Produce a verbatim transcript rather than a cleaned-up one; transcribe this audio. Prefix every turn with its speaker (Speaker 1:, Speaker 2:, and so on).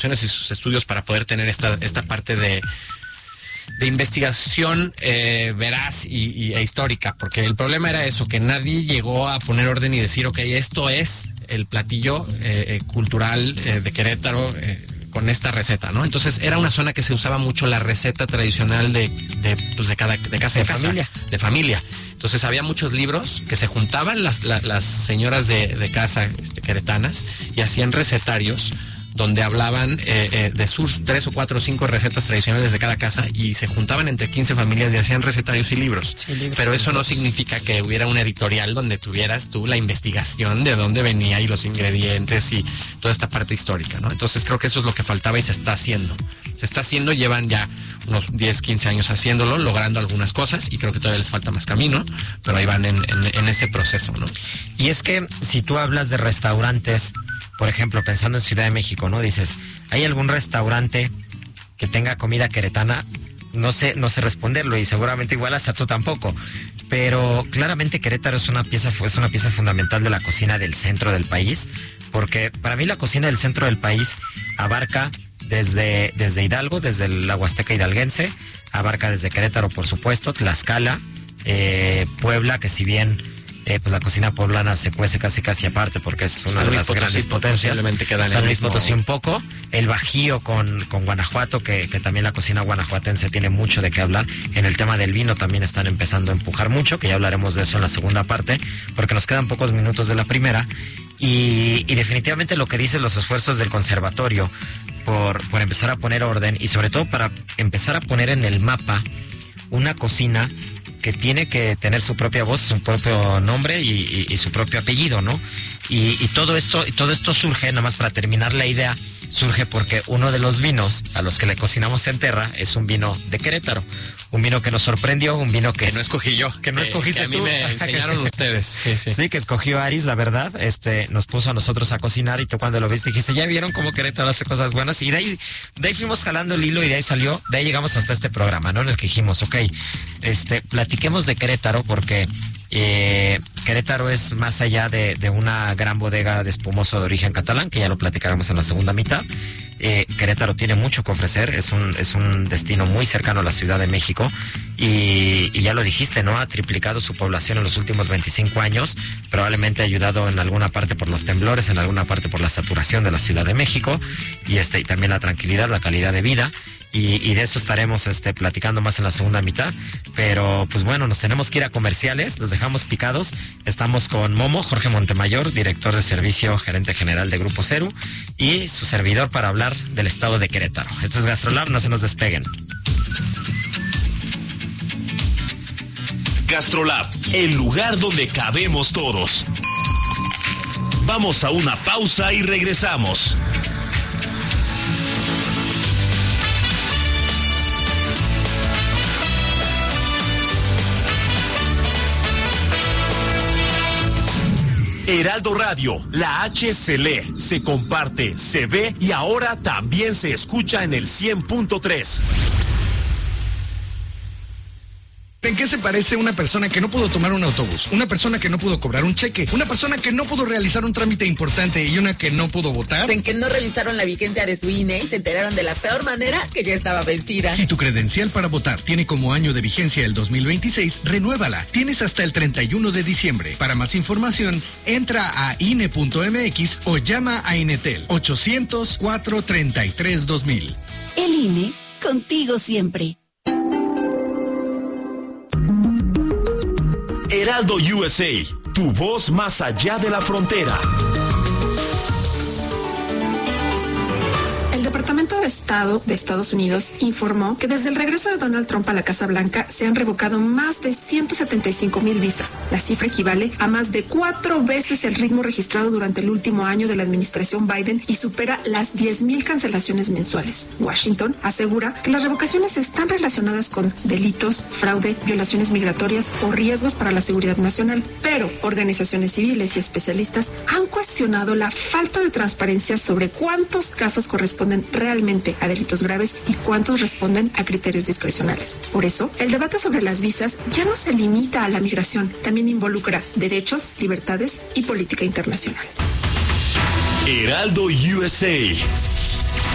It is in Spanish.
Speaker 1: y sus estudios para poder tener esta, esta parte de, de investigación eh, veraz y, y, e histórica, porque el problema era eso, que nadie llegó a poner orden y decir, ok, esto es el platillo eh, eh, cultural eh, de Querétaro eh, con esta receta, ¿no? Entonces era una zona que se usaba mucho la receta tradicional de, de, pues de cada de casa
Speaker 2: de
Speaker 1: en casa,
Speaker 2: familia.
Speaker 1: de familia. Entonces había muchos libros que se juntaban las, la, las señoras de, de casa este, queretanas y hacían recetarios donde hablaban eh, eh, de sus tres o cuatro o cinco recetas tradicionales de cada casa y se juntaban entre quince familias y hacían recetarios y libros.
Speaker 2: Sí, libros
Speaker 1: Pero
Speaker 2: y
Speaker 1: eso
Speaker 2: libros.
Speaker 1: no significa que hubiera una editorial donde tuvieras tú la investigación de dónde venía y los ingredientes y toda esta parte histórica, ¿no? Entonces creo que eso es lo que faltaba y se está haciendo. Se está haciendo, llevan ya unos diez, quince años haciéndolo, logrando algunas cosas y creo que todavía les falta más camino, pero ahí van en, en, en ese proceso, ¿no?
Speaker 2: Y es que si tú hablas de restaurantes, por ejemplo, pensando en Ciudad de México, ¿no? Dices, ¿hay algún restaurante que tenga comida queretana? No sé, no sé responderlo y seguramente igual hasta tú tampoco. Pero claramente Querétaro es una pieza, es una pieza fundamental de la cocina del centro del país, porque para mí la cocina del centro del país abarca desde, desde Hidalgo, desde la Huasteca hidalguense, abarca desde Querétaro, por supuesto, Tlaxcala, eh, Puebla, que si bien Eh, pues la cocina poblana se cuece casi casi aparte porque es una
Speaker 1: San
Speaker 2: de
Speaker 1: Luis
Speaker 2: las
Speaker 1: Potosí,
Speaker 2: grandes potencias.
Speaker 1: posiblemente queda en
Speaker 2: San
Speaker 1: el
Speaker 2: Luis
Speaker 1: mismo-
Speaker 2: Potosí un poco, el Bajío con, con Guanajuato, que, que también la cocina guanajuatense tiene mucho de qué hablar. En el tema del vino también están empezando a empujar mucho, que ya hablaremos de eso en la segunda parte, porque nos quedan pocos minutos de la primera. Y, y definitivamente lo que dicen los esfuerzos del conservatorio por, por empezar a poner orden y sobre todo para empezar a poner en el mapa una cocina que tiene que tener su propia voz, su propio nombre y, y, y su propio apellido, ¿no? Y, y todo esto, y todo esto surge, nada más para terminar la idea, surge porque uno de los vinos a los que le cocinamos en Terra es un vino de Querétaro, un vino que nos sorprendió, un vino que,
Speaker 1: Que no escogí yo,
Speaker 2: que no escogiste
Speaker 1: que a mí
Speaker 2: tú.
Speaker 1: me enseñaron ustedes. Sí, sí.
Speaker 2: Sí, que escogió Aris, la verdad, este, nos puso a nosotros a cocinar y tú cuando lo viste dijiste, ya vieron cómo Querétaro hace cosas buenas y de ahí, de ahí fuimos jalando el hilo y de ahí salió, de ahí llegamos hasta este programa, ¿no? En el que dijimos, ok, este, platiquemos de Querétaro porque eh, Querétaro es más allá de, de una gran bodega de espumoso de origen catalán, que ya lo platicaremos en la segunda mitad. Eh, Querétaro tiene mucho que ofrecer, es un, es un destino muy cercano a la Ciudad de México y, y ya lo dijiste, ¿no? Ha triplicado su población en los últimos veinticinco años, probablemente ayudado en alguna parte por los temblores, en alguna parte por la saturación de la Ciudad de México y, este, y también la tranquilidad, la calidad de vida. Y, y de eso estaremos este, platicando más en la segunda mitad. Pero pues bueno, nos tenemos que ir a comerciales, los dejamos picados. Estamos con Momo, Jorge Montemayor, director de servicio, gerente general de Grupo Ceru, y su servidor para hablar del estado de Querétaro. Esto es GastroLab, no se nos despeguen.
Speaker 3: GastroLab, el lugar donde cabemos todos. Vamos a una pausa y regresamos. Heraldo Radio, la H se lee, se comparte, se ve y ahora también se escucha en el cien punto tres.
Speaker 4: ¿En qué se parece una persona que no pudo tomar un autobús? Una persona que no pudo cobrar un cheque, una persona que no pudo realizar un trámite importante y una que no pudo votar.
Speaker 5: En que no revisaron la vigencia de su I N E y se enteraron de la peor manera que ya estaba vencida.
Speaker 4: Si tu credencial para votar tiene como año de vigencia el dos mil veintiséis, renuévala. Tienes hasta el treinta y uno de diciembre. Para más información, entra a I N E punto M X o llama a Inetel ochocientos, cuatrocientos treinta y tres, dos mil.
Speaker 6: El I N E, contigo siempre.
Speaker 3: Heraldo U S A, tu voz más allá de la frontera.
Speaker 7: El Departamento de Estado de Estados Unidos informó que desde el regreso de Donald Trump a la Casa Blanca se han revocado más de ciento setenta y cinco mil visas. La cifra equivale a más de cuatro veces el ritmo registrado durante el último año de la administración Biden y supera las diez mil cancelaciones mensuales. Washington asegura que las revocaciones están relacionadas con delitos, fraude, violaciones migratorias o riesgos para la seguridad nacional, pero organizaciones civiles y especialistas han cuestionado la falta de transparencia sobre cuántos casos corresponden realmente a delitos graves y cuántos responden a criterios discrecionales. Por eso, el debate sobre las visas ya no se limita a la migración, también involucra derechos, libertades y política internacional.
Speaker 3: Heraldo U S A,